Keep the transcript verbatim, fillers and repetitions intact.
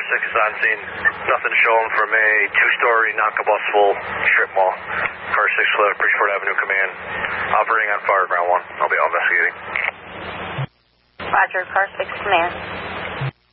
six is on scene. Nothing showing from a two-story, non-combustible strip mall. Car six, Bridgeport Avenue Command. Operating on fire, ground one. I'll be investigating. Roger, Car six Command.